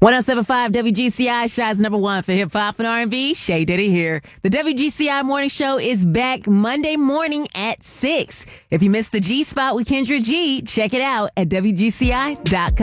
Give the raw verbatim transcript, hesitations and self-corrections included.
one oh seven point five W G C I, Shy's number one for hip hop and R and B. Shay Diddy here. The W G C I Morning Show is back Monday morning at six. If you missed the G Spot with Kendra G, check it out at W G C I dot com.